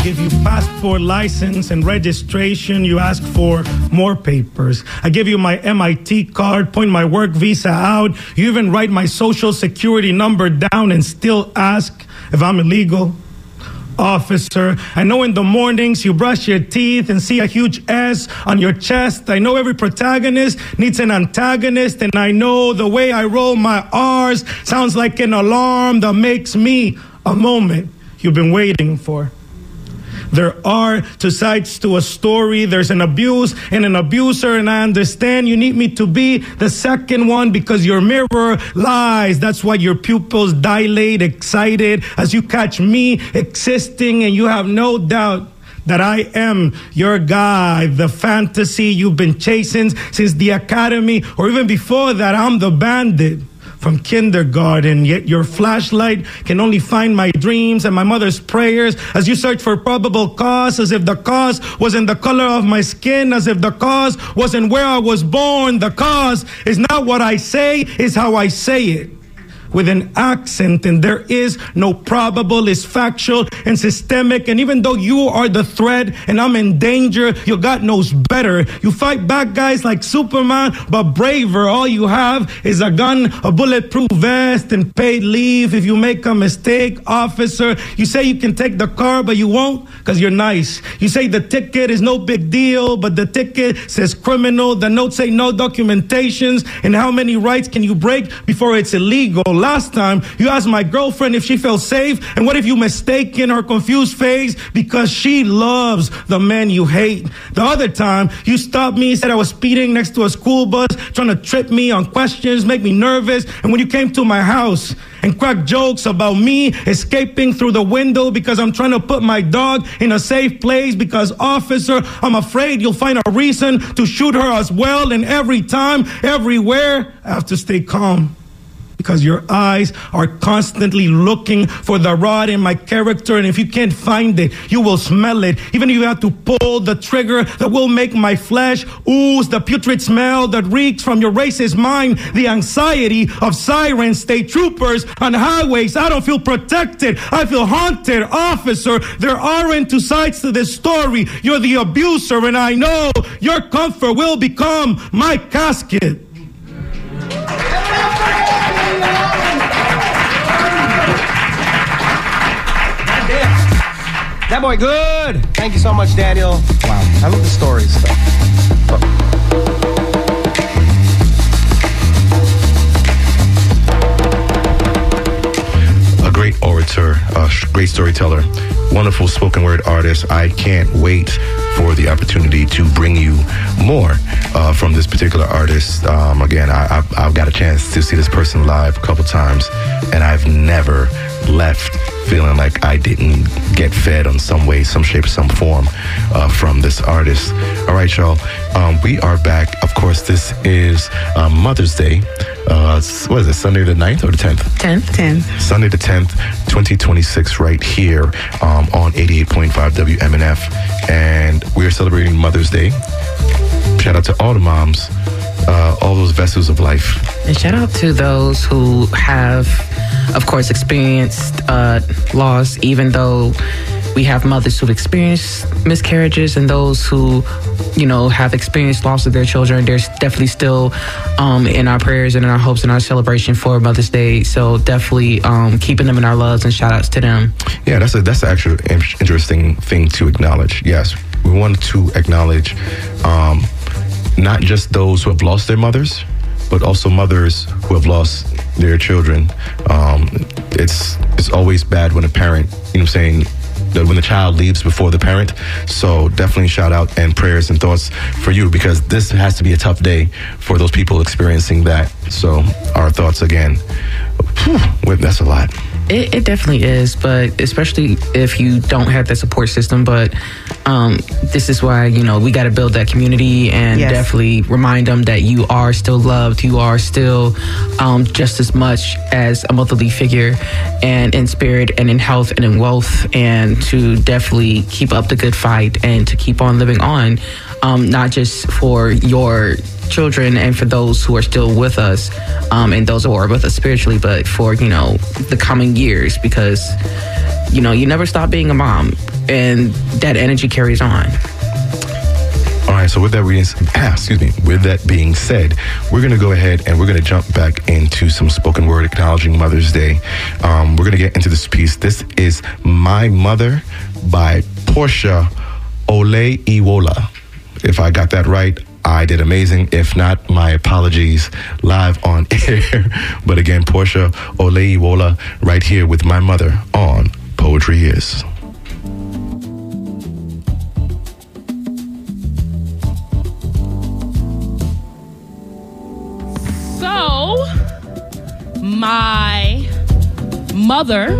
give you passport, license, and registration. You ask for more papers. I give you my MIT card, point my work visa out. You even write my social security number down and still ask if I'm illegal. Officer, I know in the mornings you brush your teeth and see a huge S on your chest. I know every protagonist needs an antagonist, and I know the way I roll my R's sounds like an alarm that makes me a moment you've been waiting for. There are two sides to a story. There's an abuse and an abuser, and I understand you need me to be the second one because your mirror lies. That's why your pupils dilate, excited as you catch me existing, and you have no doubt that I am your guy, the fantasy you've been chasing since the academy, or even before that. I'm the bandit from kindergarten, yet your flashlight can only find my dreams and my mother's prayers as you search for probable cause, as if the cause wasn't the color of my skin, as if the cause wasn't where I was born. The cause is not what I say, it's how I say it. With an accent, and there is no probable, it's factual and systemic. And even though you are the threat and I'm in danger, your God knows better. You fight bad guys like Superman, but braver. All you have is a gun, a bulletproof vest, and paid leave if you make a mistake. Officer, you say you can take the car, but you won't because you're nice. You say the ticket is no big deal, but the ticket says criminal. The notes say no documentations. And how many rights can you break before it's illegal? Last time, you asked my girlfriend if she felt safe, and what if you mistaken her confused face because she loves the man you hate? The other time, you stopped me, said I was speeding next to a school bus, trying to trip me on questions, make me nervous, and when you came to my house and cracked jokes about me escaping through the window because I'm trying to put my dog in a safe place because, officer, I'm afraid you'll find a reason to shoot her as well, and every time, everywhere, I have to stay calm. Because your eyes are constantly looking for the rot in my character, and if you can't find it, you will smell it. Even if you have to pull the trigger that will make my flesh ooze the putrid smell that reeks from your racist mind, the anxiety of sirens, state troopers on highways. I don't feel protected. I feel haunted. Officer, there aren't two sides to this story. You're the abuser, and I know your comfort will become my casket. That boy good. Thank you so much, Daniel. Wow, I love the stories. A great orator, a great storyteller, wonderful spoken word artist. I can't wait for the opportunity to bring you more from this particular artist. Again, I've got a chance to see this person live a couple times, and I've never left feeling like I didn't get fed on some way, some shape, some form from this artist. All right, y'all. We are back. Of course, this is Mother's Day. What is it, Sunday the 9th or the 10th? 10th. Sunday the 10th, 2026, right here on 88.5 WMNF. And we're celebrating Mother's Day. Shout out to all the moms, all those vessels of life. And shout out to those who have, of course, experienced loss, even though we have mothers who've experienced miscarriages and those who, you know, have experienced loss of their children. There's definitely still in our prayers and in our hopes and our celebration for Mother's Day. So definitely keeping them in our loves and shout outs to them. Yeah, that's an actual interesting thing to acknowledge. Yes, we want to acknowledge not just those who have lost their mothers, but also mothers who have lost their children. It's always bad when a parent, you know what I'm saying, that when the child leaves before the parent. So definitely shout out and prayers and thoughts for you, because this has to be a tough day for those people experiencing that. So our thoughts again. Whew, that's a lot. It definitely is, but especially if you don't have that support system. But this is why, you know, we got to build that community and definitely remind them that you are still loved. You are still just as much as a motherly figure, and in spirit and in health and in wealth, and to definitely keep up the good fight and to keep on living on, not just for your children and for those who are still with us, and those who are with us spiritually, but for, the coming years, because, you never stop being a mom, and that energy carries on. All right, so with that being said, we're going to go ahead and we're going to jump back into some spoken word acknowledging Mother's Day. We're going to get into this piece. This is My Mother by Portia Oleiwola. If I got that right, I did amazing. If not, my apologies, live on air. But again, Portia Oleiwola right here with My Mother on Poetry Is. So, my mother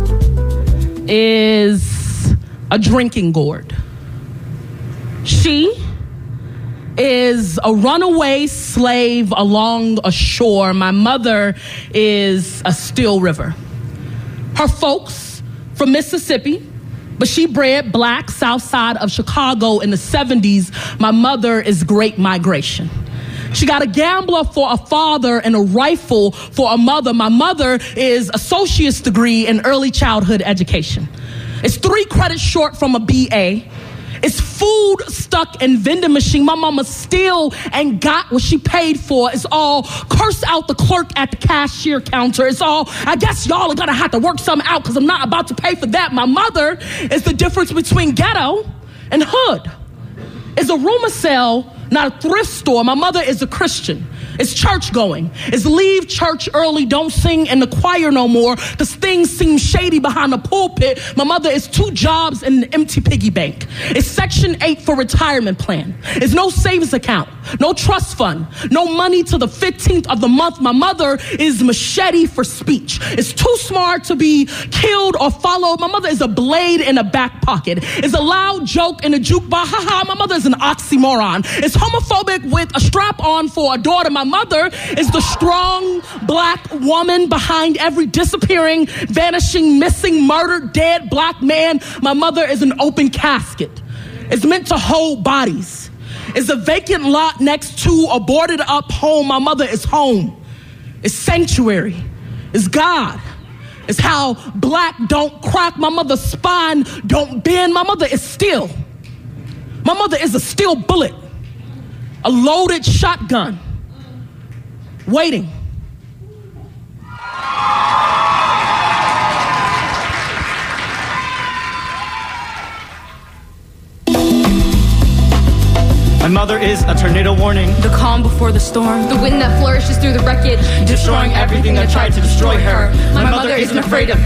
is a drinking gourd. She is a runaway slave along a shore. My mother is a still river. Her folks from Mississippi, but she bred black south side of Chicago in the 70s. My mother is Great Migration. She got a gambler for a father and a rifle for a mother. My mother is associate's degree in early childhood education. It's 3 credits short from a BA. It's food stuck in vending machine. My mama still ain't got what she paid for. It's all curse out the clerk at the cashier counter. It's all, I guess y'all are gonna have to work something out because I'm not about to pay for that. My mother is the difference between ghetto and hood. It's a rumor cell, not a thrift store. My mother is a Christian. It's church going. It's leave church early, don't sing in the choir no more because things seem shady behind the pulpit. My mother is 2 jobs in an empty piggy bank. It's Section 8 for retirement plan. It's no savings account, no trust fund, no money to the 15th of the month. My mother is machete for speech. It's too smart to be killed or followed. My mother is a blade in a back pocket. It's a loud joke in a jukebox. Ha. My mother is an oxymoron. It's homophobic with a strap on for a daughter. My mother is the strong black woman behind every disappearing, vanishing, missing, murdered, dead black man. My mother is an open casket. It's meant to hold bodies. It's a vacant lot next to a boarded up home. My mother is home. It's sanctuary. It's God. It's how black don't crack. My mother's spine don't bend. My mother is still. My mother is a steel bullet. A loaded shotgun, waiting. My mother is a tornado warning. The calm before the storm. The wind that flourishes through the wreckage. Destroying everything that tried to destroy her. My mother isn't afraid of